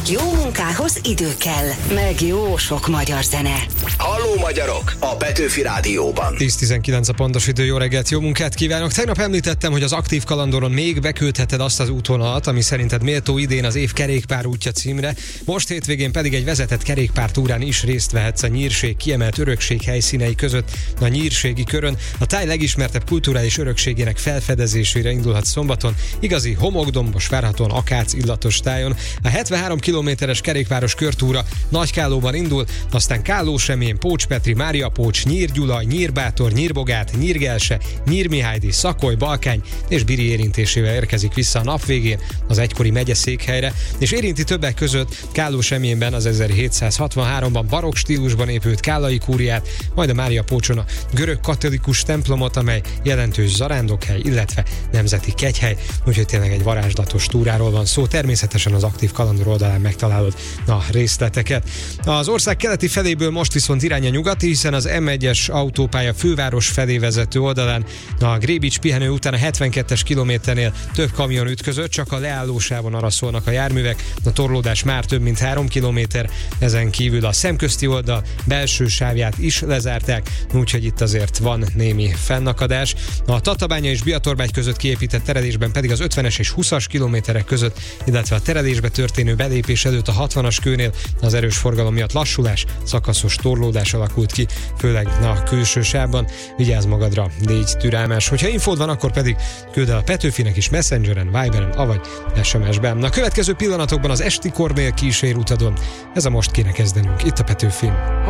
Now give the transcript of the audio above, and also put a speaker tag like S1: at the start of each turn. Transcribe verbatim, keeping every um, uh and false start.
S1: Jó munkához idő kell, meg jó sok magyar zene.
S2: Halló magyarok, a Petőfi Rádióban.
S3: tíz tizenkilenc a pontos idő, jó reggelt, jó munkát kívánok. Tegnap említettem, hogy az aktív kalandoron még beküldheted azt az útvonalat, ami szerinted méltó idén az év kerékpár útja címre. Most hétvégén pedig egy vezetett kerékpártúrán is részt vehetsz a Nyírség kiemelt örökség helyszínei között. A Nyírségi körön a táj legismertebb kulturális örökségének felfedezésére indulhat szombaton, igazi homokdombos, várhatóan akác illatos tájon. A hetvenhárom kilométeres kerékpáros körtúra Nagykállóban indul, aztán Kállósemjén, Pócs-Petri, Mária-Pócs, Nyírgyula, Nyírbátor, Nyírbogát, Nyírgelse, Nyírmihálydi, Szakoly, Balkány és Biri érintésével érkezik vissza a nap végén az egykori megyeszékhelyre, és érinti többek között Kállósemjénben az ezerhétszázhatvanháromban barokk stílusban épült Kállai kúriát, majd a Mária-Pócson a görög katolikus templomot, amely jelentős zarándokhely, illetve nemzeti kegyhely, úgyhogy tényleg egy varázslatos túráról van szó. Természetesen az aktív kalandor oldalán megtalálod a részleteket. Az ország keleti feléből most viszont irány a nyugati, hiszen az em egyes autópálya főváros felé vezető oldalán a Grébics pihenő után a hetvenkettes kilométernél több kamion ütközött, csak a leállósávon arra szólnak a járművek, a torlódás már több mint három kilométer, ezen kívül a szemközti oldal belső sávját is lezárták, úgyhogy itt azért van némi fennakadás. A Tatabánya és Biatorbágy között kiépített terelésben pedig az ötvenes és húszas kilométerek között, illetve a terelésbe történő belépés előtt a hatvanas kőnél az erős forgalom miatt lassulás, szakaszos torlódás alakult ki, főleg a külső sávban. Vigyázz magadra, légy türelmes. Hogyha infód van, akkor pedig küld el a Petőfinek is Messengeren, Viberen, avagy es em es-ben. A következő pillanatokban az esti Kornél kísér utadon. Ez a Most kéne kezdenünk itt a Petőfin.